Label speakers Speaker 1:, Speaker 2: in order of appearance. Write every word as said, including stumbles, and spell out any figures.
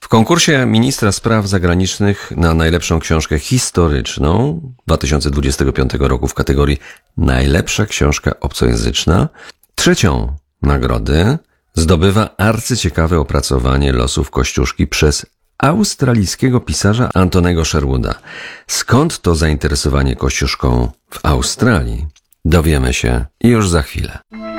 Speaker 1: W konkursie ministra spraw zagranicznych na najlepszą książkę historyczną dwa tysiące dwudziestego piątego roku w kategorii najlepsza książka obcojęzyczna trzecią nagrodę zdobywa arcyciekawe opracowanie losów Kościuszki przez australijskiego pisarza Antonego Sherwooda. Skąd to zainteresowanie Kościuszką w Australii? Dowiemy się już za chwilę.